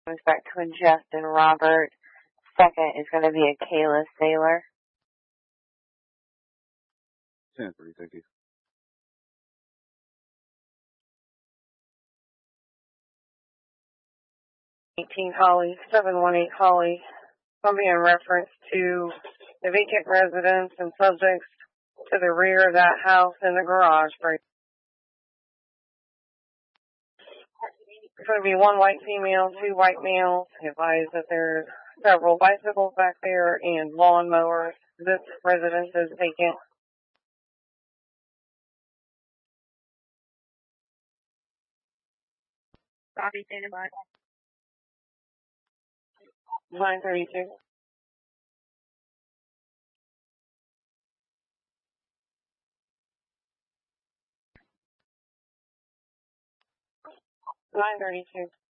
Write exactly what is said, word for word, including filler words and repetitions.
Goes back to Justin Robert. Second is going to be a Kayla Sailor. ten three, thank you. eighteen Holly, seven one eight Holly. Going to be in reference to the vacant residence and subjects to the rear of that house in the garage. There's going to be one white female, two white males. Advise that there's several bicycles back there and lawnmowers. This residence is vacant. Copy, standing by. nine thirty-two. nine thirty-two.